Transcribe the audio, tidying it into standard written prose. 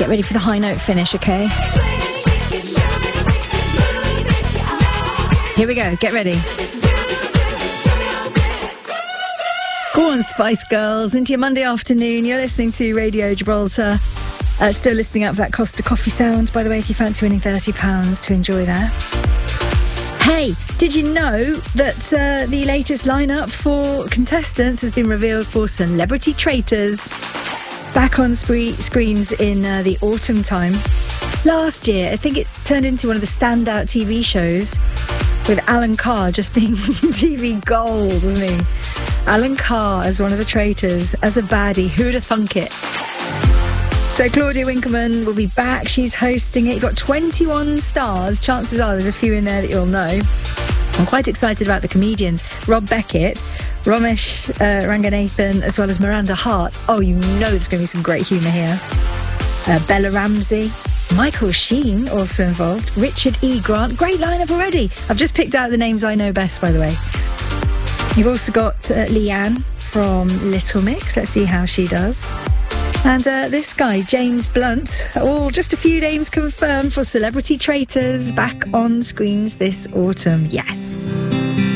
Get ready for the high note finish, okay? Here we go, get ready. Go on, Spice Girls, into your Monday afternoon. You're listening to Radio Gibraltar. Still listening out for that Costa Coffee sound, by the way, if you fancy winning £30 to enjoy that. Hey, did you know that the latest lineup for contestants has been revealed for Celebrity Traitors? Back on screens in the autumn time. Last year, I think it turned into one of the standout TV shows, with Alan Carr just being TV gold, isn't he? Alan Carr as one of the traitors, as a baddie. Who'd have thunk it? So Claudia Winkleman will be back. She's hosting it. You've got 21 stars. Chances are there's a few in there that you'll know. I'm quite excited about the comedians. Rob Beckett, Ramesh Ranganathan, as well as Miranda Hart. Oh, you know there's going to be some great humour here. Bella Ramsey, Michael Sheen also involved, Richard E. Grant. Great lineup already. I've just picked out the names I know best, by the way. You've also got Leanne from Little Mix. Let's see how she does. And this guy, James Blunt. All just a few names confirmed for Celebrity Traitors, back on screens this autumn. Yes.